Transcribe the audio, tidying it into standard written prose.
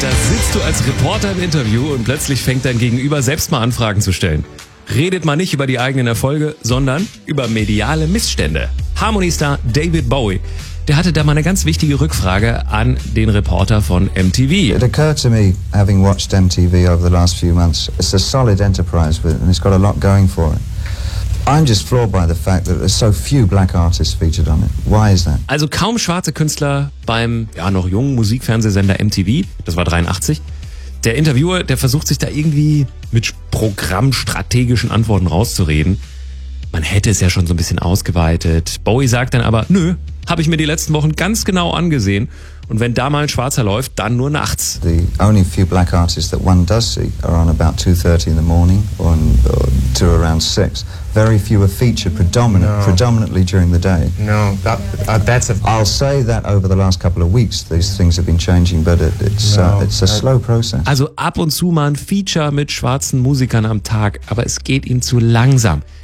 Da sitzt du als Reporter im Interview und plötzlich fängt dein Gegenüber selbst mal an, Fragen zu stellen. Redet mal nicht über die eigenen Erfolge, sondern über mediale Missstände. Harmony-Star David Bowie, der hatte da mal eine ganz wichtige Rückfrage an den Reporter von MTV. It occurred to me, having watched MTV over the last few months, it's a solid enterprise and it's got a lot going for it. I'm just floored by the fact that there's so few black artists featured on it. Why is that? Also kaum schwarze Künstler beim noch jungen Musikfernsehsender MTV, das war 83. Der Interviewer, der versucht sich da irgendwie mit programmstrategischen Antworten rauszureden. Man hätte es ja schon so ein bisschen ausgeweitet. Bowie sagt dann aber, nö, habe ich mir die letzten Wochen ganz genau angesehen. Und wenn da mal ein Schwarzer läuft, dann nur nachts. The only few black artists that one does see are on about 2:30 in the morning or to around 6. Very few are featured predominantly during the day. No, that's a... I'll say that over the last couple of weeks these things have been changing, but it's a slow process. Also ab und zu mal ein Feature mit schwarzen Musikern am Tag, aber es geht ihm zu langsam.